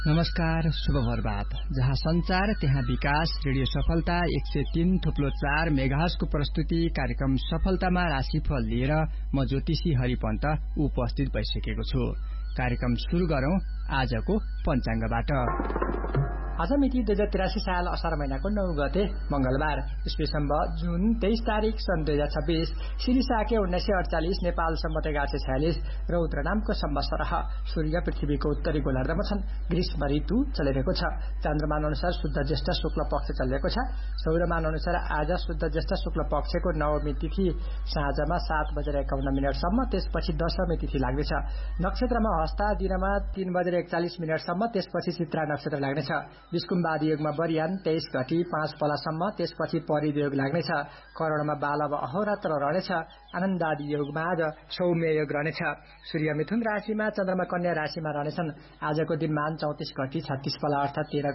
नमस्कार, शुभ प्रभात। जहाँ संचार त्यहाँ विकास। रेडियो सफलता 103.4 मेगाहर्जको प्रस्तुति कार्यक्रम सफलतामा राशिफल लिएर म ज्योतिषी हरिपन्त उपस्थित भइसकेको छु। कार्यक्रम शुरू गरौं आजको पञ्चाङ्गबाट। आज मिति 2083 साल असार महिनाको 9 गते मंगलबार, स्पेशम्ब जुन 23 तारिक सन् 2026, सिरिसाके 1948, नेपाल सम्मत 1146 र उत्तरनामको सम्वत्सर। सूर्य पृथ्वीको उत्तरी गोलार्धमा छन्। ग्रीष्म ऋतु चलिरहेको छ। चन्द्रमान अनुसार शुद्ध ज्येष्ठ शुक्ल पक्ष चलिरहेको छ। सौरमान अनुसार आज शुद्ध ज्येष्ठ शुक्ल पक्षको नवमी तिथि साँझमा 7:51 सम्म, त्यसपछि दशमी तिथि लाग्नेछ। नक्षत्रमा हस्ता दिनमा 3:41 सम्म, त्यसपछि चित्रा नक्षत्र लाग्नेछ। विस्कुम्बादी योगमा बरियान 23 घटी 5 पलासम्म, त्यसपछि परियोग लाग्नेछ। करणमा बालव अहोरात्र रहनेछ। आनन्दादी योगमा आज सौम्य योग रहनेछ। सूर्य मिथुन राशिमा, चन्द्रमा कन्या राशिमा रहनेछन्। आजको दिन मान 34 घटी 36 पला अर्थात 13